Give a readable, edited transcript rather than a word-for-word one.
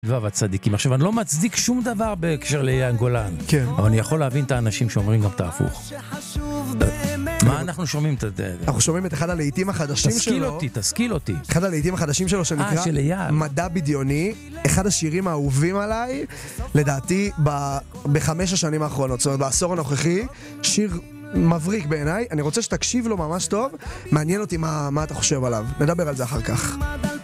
דבב הצדיקים. עכשיו, אני לא מצדיק שום דבר בהקשר ליאן גולן. כן. אבל אני יכול להבין את האנשים שאומרים גם את ההפוך. מה אנחנו שומעים? אנחנו שומעים את אחד הלהיטים החדשים שלו. תשכיל אותי. אחד הלהיטים החדשים שלו שנקרא של אייל. מדע בדיוני. אחד השירים האהובים עליי, לדעתי, ב5 השנים האחרונות. זאת אומרת, בעשור הנוכחי, שיר מבריק בעיניי. אני רוצה שתקשיב לו ממש טוב. מעניין אותי מה אתה חושב עליו. נדבר על זה אחר כך.